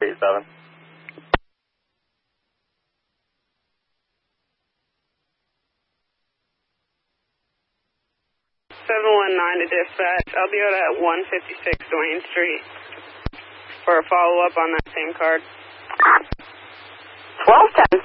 37. 719 to dispatch. I'll be out at 156 Duane Street for a follow-up on that same card. 1210